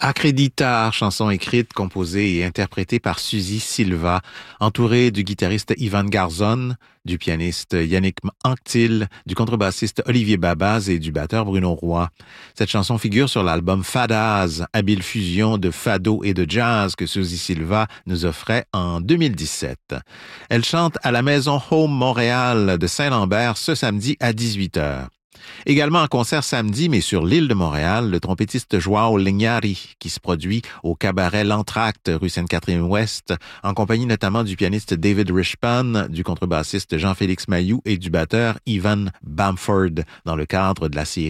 Acreditar, chanson écrite, composée et interprétée par Suzy Silva, entourée du guitariste Ivan Garzon, du pianiste Yannick Anctil, du contrebassiste Olivier Babaz et du batteur Bruno Roy. Cette chanson figure sur l'album Fadaz, habile fusion de fado et de jazz que Suzy Silva nous offrait en 2017. Elle chante à la Maison Home Montréal de Saint-Lambert ce samedi à 18h. Également en concert samedi, mais sur l'île de Montréal, le trompettiste Joao Lignari, qui se produit au cabaret L'Entracte, rue Sainte-Catherine-Ouest, en compagnie notamment du pianiste David Rishpan, du contrebassiste Jean-Félix Mayou et du batteur Ivan Bamford, dans le cadre de la série